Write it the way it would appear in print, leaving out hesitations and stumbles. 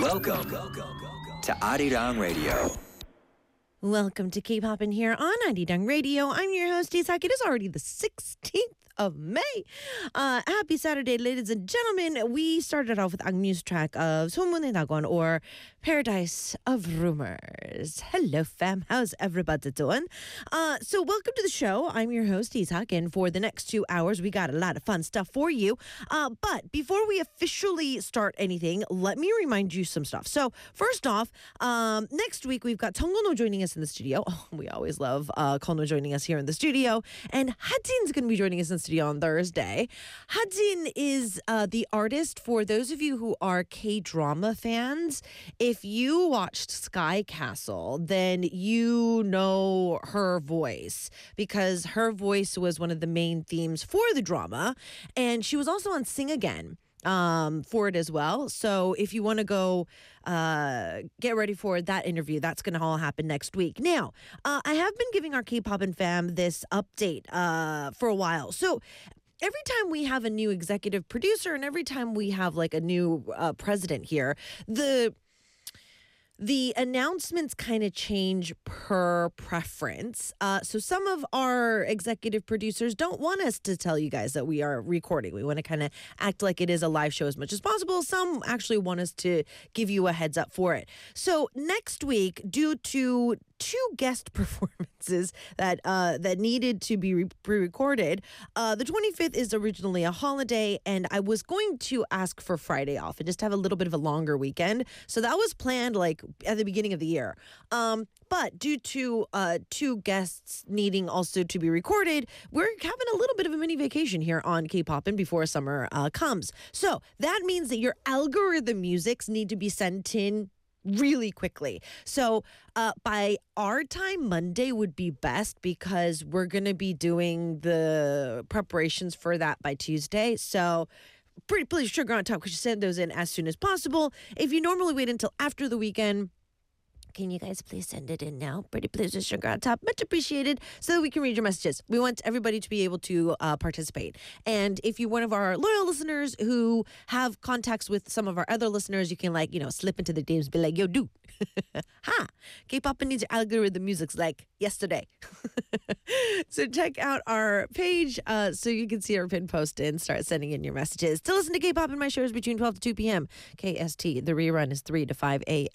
Welcome to Arirang Radio. Welcome to K-Pop in here on Arirang Radio. I'm your host, Isak. It is already the 16th of May. Happy Saturday, ladies and gentlemen. We started off with Angmu's track of 소문의 낙원, or Paradise of Rumors. Hello, fam. How's everybody doing? So welcome to the show. I'm your host, Isak, and for the next 2 hours, we got a lot of fun stuff for you. But before we officially start anything, let me remind you some stuff. So first off, next week, we've got Jungkono joining us in the studio. Oh, we always love Kono joining us here in the studio. And Hajin's going to be joining us in the studio on Thursday. Hajin is the artist. For those of you who are K-drama fans, if you watched Sky Castle, then you know her voice, because her voice was one of the main themes for the drama. And she was also on Sing Again for it as well. So if you want to go get ready for that interview, that's going to all happen next week. Now, I have been giving our K-Pop and fam this update for a while. So every time we have a new executive producer and every time we have like a new president here, the announcements kind of change per preference. So some of our executive producers don't want us to tell you guys that we are recording. We want to kind of act like it is a live show as much as possible. Some actually want us to give you a heads up for it. So next week, due to two guest performances that needed to be pre-recorded, the 25th is originally a holiday, and I was going to ask for Friday off and just have a little bit of a longer weekend. So that was planned like at the beginning of the year. But due to two guests needing also to be recorded, we're having a little bit of a mini vacation here on K-Popin' before summer comes. So that means that your algorithm musics need to be sent in really quickly. So by our time, Monday would be best, because we're going to be doing the preparations for that by Tuesday. So pretty please, sugar on top, because you send those in as soon as possible. If you normally wait until after the weekend, can you guys please send it in now? Pretty please, with sugar on top. Much appreciated, so that we can read your messages. We want everybody to be able to participate. And if you're one of our loyal listeners who have contacts with some of our other listeners, you can slip into the DMs, be like, yo, dude, ha, K-pop needs your algorithm music's like yesterday. So check out our page so you can see our pin post and start sending in your messages. To listen to K-pop in my shows between 12 to 2 p.m. KST, the rerun is 3 to 5 a.m.